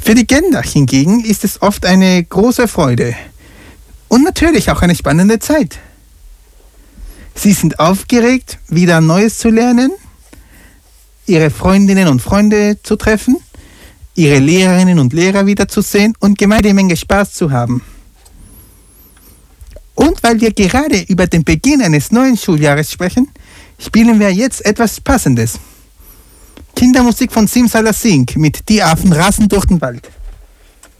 Für die Kinder hingegen ist es oft eine große Freude und natürlich auch eine spannende Zeit. Sie sind aufgeregt, wieder Neues zu lernen, ihre Freundinnen und Freunde zu treffen, ihre Lehrerinnen und Lehrer wiederzusehen und gemeinsam eine Menge Spaß zu haben. Und weil wir gerade über den Beginn eines neuen Schuljahres sprechen, spielen wir jetzt etwas Passendes. Kindermusik von Simsalabim mit Die Affen rasen durch den Wald.